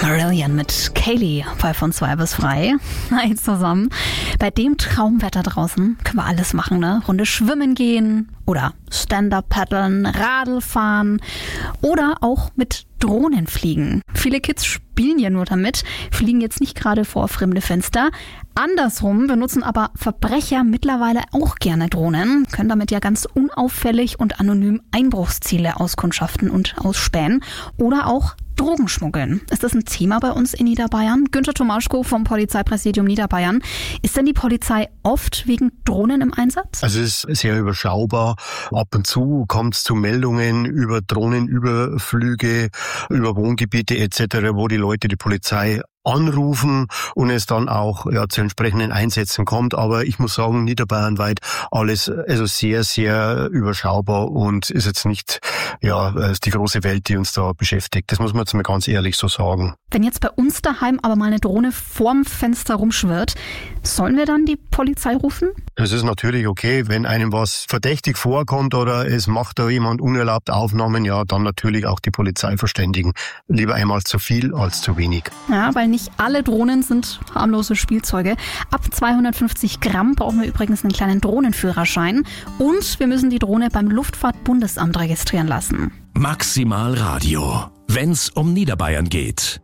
Marillion mit Kaylee bei von 2 bis frei. Hi zusammen. Bei dem Traumwetter draußen können wir alles machen, ne? Runde schwimmen gehen oder Stand-up paddeln, Radl fahren oder auch mit Drohnen fliegen. Viele Kids spielen ja nur damit, fliegen jetzt nicht gerade vor fremde Fenster. Andersrum benutzen aber Verbrecher mittlerweile auch gerne Drohnen, können damit ja ganz unauffällig und anonym Einbruchsziele auskundschaften und ausspähen oder auch Drogen schmuggeln. Ist das ein Thema bei uns in Niederbayern? Günther Tomaschko vom Polizeipräsidium Niederbayern. Ist denn die Polizei oft wegen Drohnen im Einsatz? Also es ist sehr überschaubar. Ab und zu kommt es zu Meldungen über Drohnenüberflüge, über Wohngebiete etc., wo die Leute die Polizei anrufen und es dann auch zu entsprechenden Einsätzen kommt. Aber ich muss sagen, niederbayernweit alles also sehr, sehr überschaubar und ist jetzt nicht ist die große Welt, die uns da beschäftigt. Das muss man jetzt mal ganz ehrlich so sagen. Wenn jetzt bei uns daheim aber mal eine Drohne vorm Fenster rumschwirrt, sollen wir dann die Polizei rufen? Es ist natürlich okay, wenn einem was verdächtig vorkommt oder es macht da jemand unerlaubt Aufnahmen, ja, dann natürlich auch die Polizei verständigen. Lieber einmal zu viel als zu wenig. Ja, weil nicht alle Drohnen sind harmlose Spielzeuge. Ab 250 Gramm brauchen wir übrigens einen kleinen Drohnenführerschein und wir müssen die Drohne beim Luftfahrtbundesamt registrieren lassen. Maximal Radio, wenn's um Niederbayern geht.